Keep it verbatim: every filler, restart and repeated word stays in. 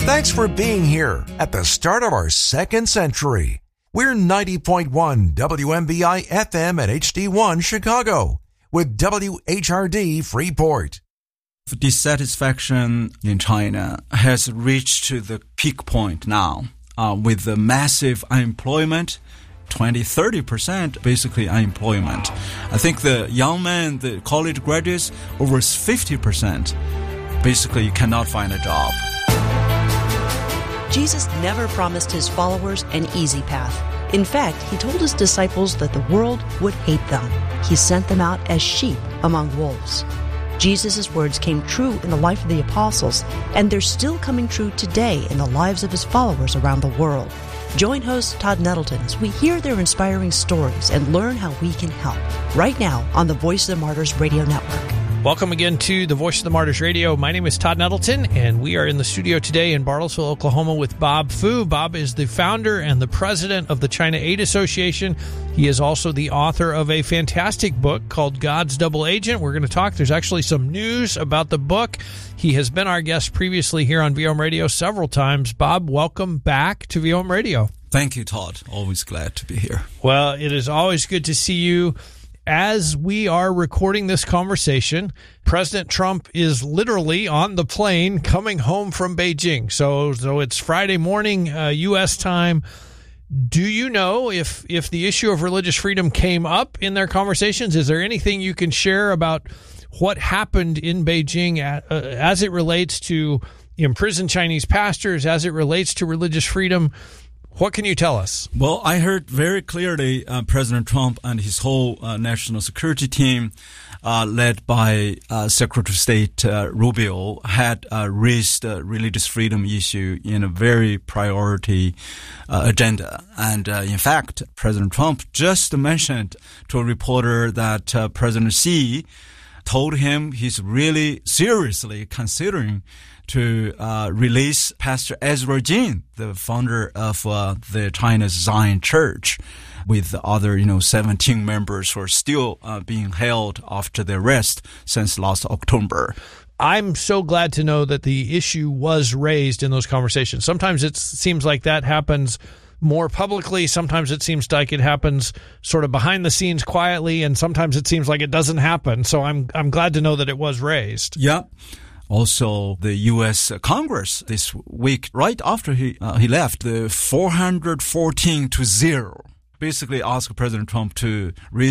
Thanks for being here at the start of our second century. We're ninety point one W M B I F M at H D one Chicago with W H R D Freeport. Dissatisfaction in China has reached to the peak point now uh, with the massive unemployment, twenty, thirty percent basically unemployment. I think the young men, the college graduates, over fifty percent basically cannot find a job. Jesus never promised his followers an easy path. In fact, he told his disciples that the world would hate them. He sent them out as sheep among wolves. Jesus' words came true in the life of the apostles, and they're still coming true today in the lives of his followers around the world. Join host Todd Nettleton as we hear their inspiring stories and learn how we can help. Right now on the Voice of the Martyrs Radio Network. Welcome again to the Voice of the Martyrs Radio. My name is Todd Nettleton, and we are in the studio today in Bartlesville, Oklahoma with Bob Fu. Bob is the founder and the president of the China Aid Association. He is also the author of a fantastic book called God's Double Agent. We're going to talk. There's actually some news about the book. He has been our guest previously here on V O M Radio several times. Bob, welcome back to V O M Radio. Thank you, Todd. Always glad to be here. Well, it is always good to see you. As we are recording this conversation, President Trump is literally on the plane coming home from Beijing. So, so it's Friday morning, uh, U S time. Do you know if if the issue of religious freedom came up in their conversations? Is there anything you can share about what happened in Beijing at, uh, as it relates to imprisoned Chinese pastors, as it relates to religious freedom? What can you tell us? Well, I heard very clearly uh, President Trump and his whole uh, national security team, uh, led by uh, Secretary of State uh, Rubio, had uh, raised the religious freedom issue in a very priority uh, agenda. And uh, in fact, President Trump just mentioned to a reporter that uh, President Xi told him he's really seriously considering to uh, release Pastor Ezra Jin, the founder of uh, the China's Zion Church, with the other, you know, seventeen members who are still uh, being held after the arrest since last October. I'm so glad to know that the issue was raised in those conversations. Sometimes it seems like that happens more publicly. Sometimes it seems like it happens sort of behind the scenes quietly, and sometimes it seems like it doesn't happen. So I'm I'm glad to know that it was raised. Yeah. Also, the U S Congress this week, right after he uh, he left, the four hundred fourteen to zero basically asked President Trump to